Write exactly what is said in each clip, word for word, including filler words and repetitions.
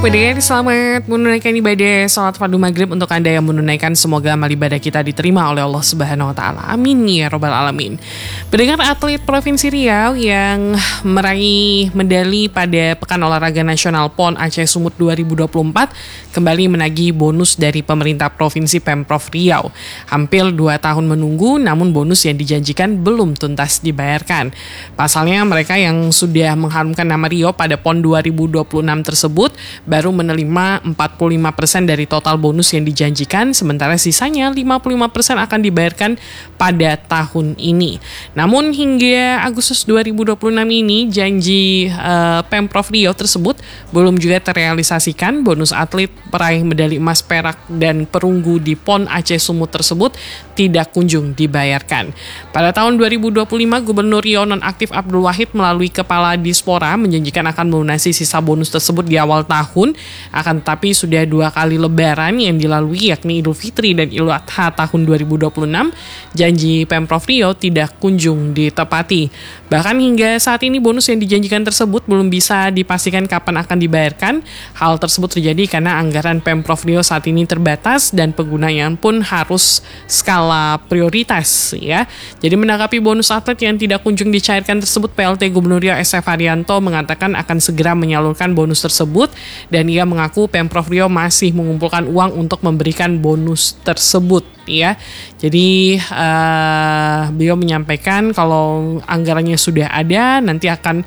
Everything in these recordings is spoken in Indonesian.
Pendengar, selamat menunaikan ibadah salat fardu maghrib untuk Anda yang menunaikan. Semoga amal ibadah kita diterima oleh Allah Subhanahu wa taala. Amin ya rabbal alamin. Pendengar, atlet Provinsi Riau yang meraih medali pada Pekan Olahraga Nasional P O N Aceh Sumut dua ribu dua puluh empat kembali menagih bonus dari pemerintah Provinsi Pemprov Riau. Hampir dua tahun menunggu, namun bonus yang dijanjikan belum tuntas dibayarkan. Pasalnya, mereka yang sudah mengharumkan nama Riau pada P O N dua ribu dua puluh enam tersebut baru menerima empat puluh lima persen dari total bonus yang dijanjikan, sementara sisanya lima puluh lima persen akan dibayarkan pada tahun ini. Namun hingga Agustus dua ribu dua puluh enam ini, janji uh, Pemprov Riau tersebut belum juga terrealisasikan. Bonus atlet peraih medali emas, perak, dan perunggu di P O N Aceh Sumut tersebut tidak kunjung dibayarkan. Pada tahun dua ribu dua puluh lima, Gubernur Riau nonaktif Abdul Wahid melalui Kepala Dispora menjanjikan akan melunasi sisa bonus tersebut di awal tahun. Akan tetapi sudah dua kali lebaran yang dilalui, yakni Idul Fitri dan Idul Adha tahun dua ribu dua puluh enam, janji Pemprov Riau tidak kunjung ditepati. Bahkan hingga saat ini bonus yang dijanjikan tersebut belum bisa dipastikan kapan akan dibayarkan. Hal tersebut terjadi karena anggaran Pemprov Riau saat ini terbatas dan penggunaan pun harus skala prioritas, ya. Jadi menanggapi bonus atlet yang tidak kunjung dicairkan tersebut, P L T Gubernur Riau S F Haryanto mengatakan akan segera menyalurkan bonus tersebut, dan ia mengaku Pemprov Riau masih mengumpulkan uang untuk memberikan bonus tersebut, ya. Jadi uh, beliau menyampaikan kalau anggarannya sudah ada, nanti akan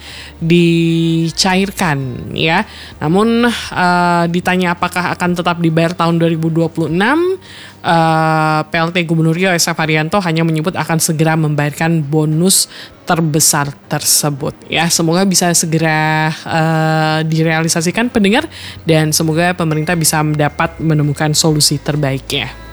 dicairkan, ya. Namun uh, ditanya apakah akan tetap dibayar tahun dua ribu dua puluh enam, uh, P L T Gubernur Riau S F Haryanto hanya menyebut akan segera membayarkan bonus terbesar tersebut, ya. Semoga bisa segera uh, direalisasikan, pendengar, dan semoga pemerintah bisa dapat menemukan solusi terbaiknya.